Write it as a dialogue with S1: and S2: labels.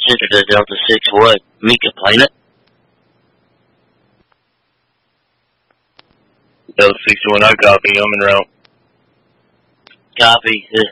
S1: Center to Delta 6, what? Mika Planet?
S2: Delta 61, I copy. I'm en route.
S1: Copy.